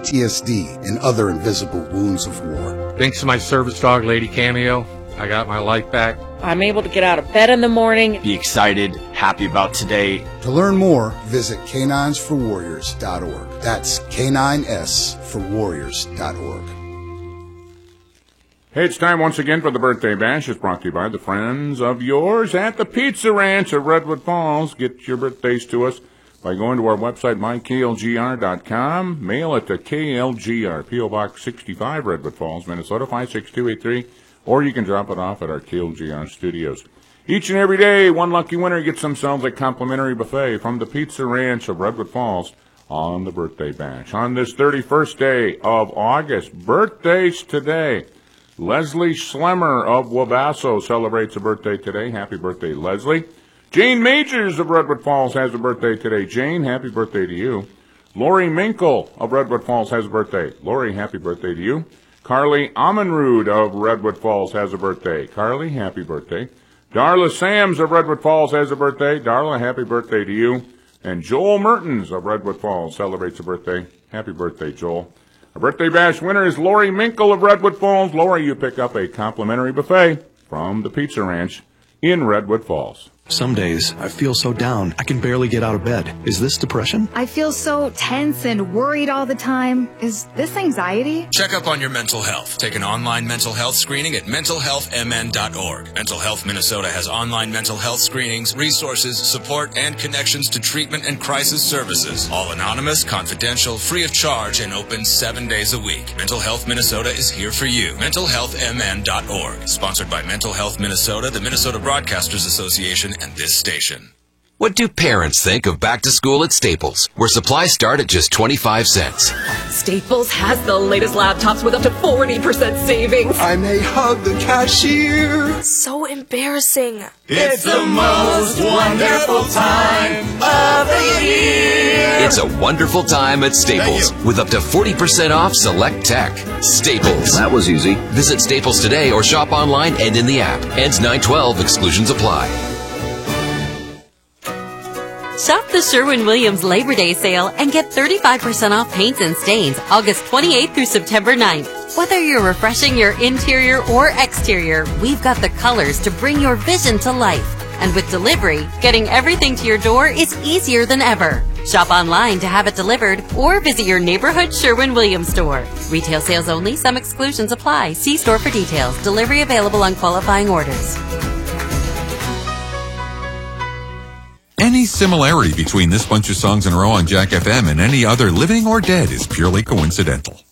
PTSD, and other invisible wounds of war. Thanks to my service dog, Lady Cameo, I got my life back. I'm able to get out of bed in the morning. Be excited, happy about today. To learn more, visit caninesforwarriors.org. That's caninesforwarriors.org. Hey, it's time once again for the Birthday Bash. It's brought to you by the friends of yours at the Pizza Ranch of Redwood Falls. Get your birthdays to us by going to our website, myklgr.com. Mail it to KLGR, P.O. Box 65, Redwood Falls, Minnesota, 56283. Or you can drop it off at our KLGR studios. Each and every day, one lucky winner gets themselves a complimentary buffet from the Pizza Ranch of Redwood Falls on the Birthday Bash. On this 31st day of August, birthdays today. Leslie Schlemmer of Wabasso celebrates a birthday today. Happy birthday, Leslie. Jane Majors of Redwood Falls has a birthday today. Jane, happy birthday to you. Lori Minkle of Redwood Falls has a birthday. Lori, happy birthday to you. Carly Amenrud of Redwood Falls has a birthday. Carly, happy birthday. Darla Sams of Redwood Falls has a birthday. Darla, happy birthday to you. And Joel Mertens of Redwood Falls celebrates a birthday. Happy birthday, Joel. Our Birthday Bash winner is Lori Minkle of Redwood Falls. Lori, you pick up a complimentary buffet from the Pizza Ranch in Redwood Falls. Some days, I feel so down, I can barely get out of bed. Is this depression? I feel so tense and worried all the time. Is this anxiety? Check up on your mental health. Take an online mental health screening at mentalhealthmn.org. Mental Health Minnesota has online mental health screenings, resources, support, and connections to treatment and crisis services. All anonymous, confidential, free of charge, and open 7 days a week. Mental Health Minnesota is here for you. mentalhealthmn.org. Sponsored by Mental Health Minnesota, the Minnesota Broadcasters Association, and this station. What do parents think of back to school at Staples, where supplies start at just 25 cents? Staples has the latest laptops with up to 40% savings. I may hug the cashier. So embarrassing. It's the most wonderful time of the year. It's a wonderful time at Staples with up to 40% off select tech. Staples. That was easy. Visit Staples today or shop online and in the app. Ends 9/12. Exclusions apply. Shop the Sherwin-Williams Labor Day sale and get 35% off paints and stains August 28th through September 9th. Whether you're refreshing your interior or exterior, we've got the colors to bring your vision to life. And with delivery, getting everything to your door is easier than ever. Shop online to have it delivered or visit your neighborhood Sherwin-Williams store. Retail sales only. Some exclusions apply. See store for details. Delivery available on qualifying orders. Any similarity between this bunch of songs in a row on Jack FM and any other living or dead is purely coincidental.